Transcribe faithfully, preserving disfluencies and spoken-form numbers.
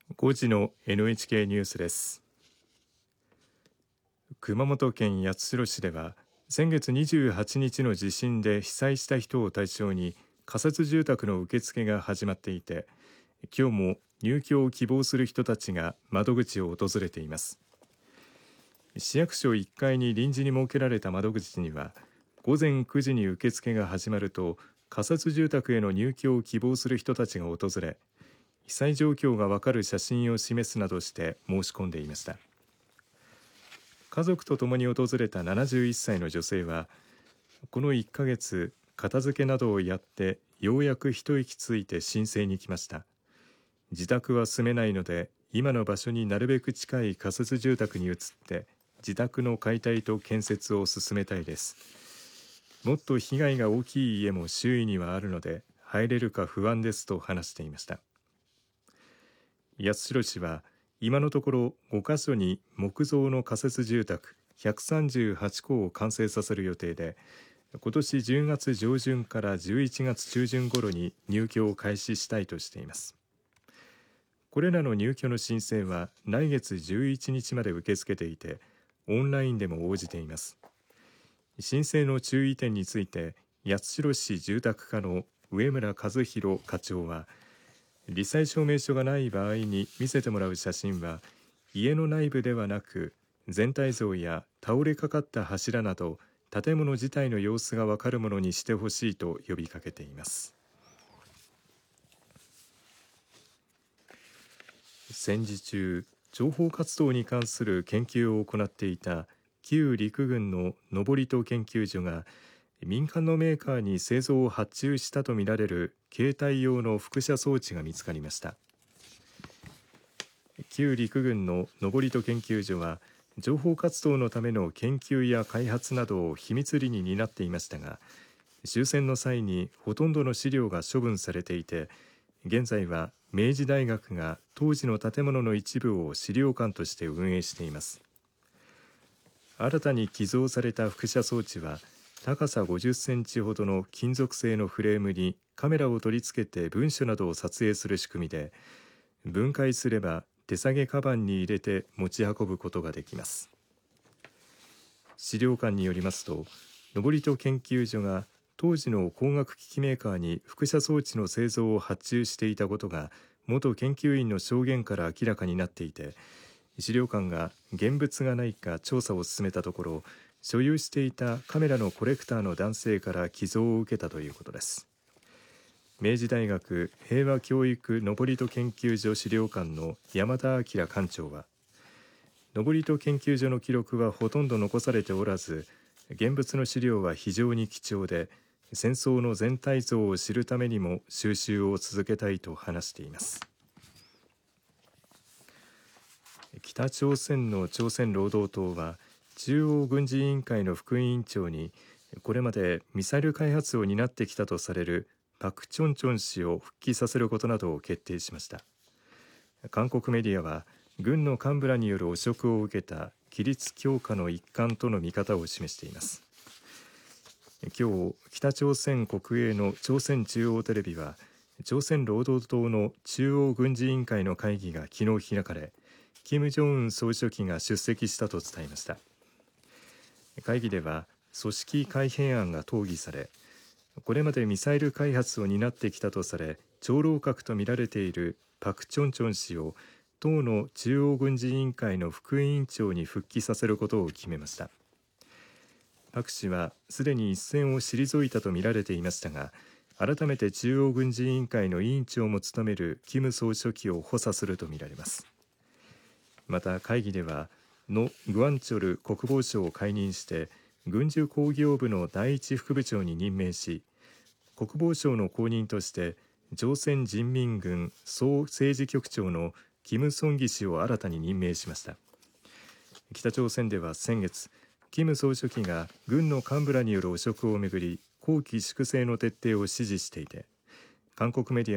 ごじの エヌエイチケー ニュースです。熊本県八代市では先月にじゅうはちにちの地震で被災した人を対象に仮設住宅の受付が始まっていて、今日も入居を希望する人たちが窓口を訪れています。市役所いっかいに臨時に設けられた窓口にはごぜんくじに受付が始まると仮設住宅への入居を希望する人たちが訪れ、被災状況がわかる写真を示すなどして申し込んでいました。家族と共に訪れたななじゅういっさいの女性は、このいっかげつ片付けなどをやってようやく一息ついて申請に来ました。自宅は住めないので今の場所になるべく近い仮設住宅に移って自宅の解体と建設を進めたいです。もっと被害が大きい家も周囲にはあるので入れるか不安ですと話していました。八代市は今のところごか所に木造の仮設住宅ひゃくさんじゅうはちこを完成させる予定で、今年じゅうがつじょうじゅんからじゅういちがつちゅうじゅん頃に入居を開始したいとしています。これらの入居の申請は来月じゅういちにちまで受け付けていて、オンラインでも応じています。申請の注意点について八代市住宅課の上村和弘課長は、罹災証明書がない場合に見せてもらう写真は家の内部ではなく全体像や倒れかかった柱など建物自体の様子がわかるものにしてほしいと呼びかけています。戦時中、情報活動に関する研究を行っていた旧陸軍の登戸研究所が民間のメーカーに製造を発注したとみられる携帯用の輻射装置が見つかりました。旧陸軍の登戸研究所は情報活動のための研究や開発などを秘密裏に担っていましたが、終戦の際にほとんどの資料が処分されていて、現在は明治大学が当時の建物の一部を資料館として運営しています。新たに寄贈された輻射装置は高さごじゅっセンチほどの金属製のフレームにカメラを取り付けて文書などを撮影する仕組みで、分解すれば手提げカバンに入れて持ち運ぶことができます。資料館によりますと、登戸研究所が当時の光学機器メーカーに輻射装置の製造を発注していたことが元研究員の証言から明らかになっていて、資料館が現物がないか調査を進めたところ、所有していたカメラのコレクターの男性から寄贈を受けたということです。明治大学平和教育登戸研究所資料館の山田明館長は、登戸研究所の記録はほとんど残されておらず、現物の資料は非常に貴重で、戦争の全体像を知るためにも収集を続けたいと話しています。北朝鮮の朝鮮労働党は中央軍事委員会の副委員長に、これまでミサイル開発を担ってきたとされるパク・チョンチョン氏を復帰させることなどを決定しました。韓国メディアは軍の幹部らによる汚職を受けた規律強化の一環との見方を示しています。今日、北朝鮮国営の朝鮮中央テレビは、朝鮮労働党の中央軍事委員会の会議が昨日開かれ、金正恩総書記が出席したと伝えました。会議では組織改編案が討議され、これまでミサイル開発を担ってきたとされ長老閣とみられているパク・チョンチョン氏を党の中央軍事委員会の副委員長に復帰させることを決めました。パク氏はすでに一線を退いたとみられていましたが、改めて中央軍事委員会の委員長も務める金総書記を補佐するとみられます。また会議ではノ・グアンチョル国防相を解任して軍需工業部の第一副部長に任命し、国防相の後任として朝鮮人民軍総政治局長のキム・ソンギ氏を新たに任命しました。北朝鮮では先月、金総書記が軍の幹部らによる汚職をめぐり綱紀粛正の徹底を指示していて、韓国メディア